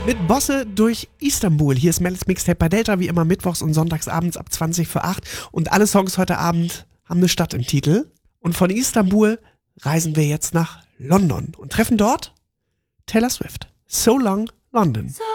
Mit Bosse durch Istanbul. Hier ist Melis Mixtape bei Delta, wie immer mittwochs und sonntags abends ab 20 vor 8. Und alle Songs heute Abend haben eine Stadt im Titel. Und von Istanbul reisen wir jetzt nach London und treffen dort Taylor Swift. So Long London. So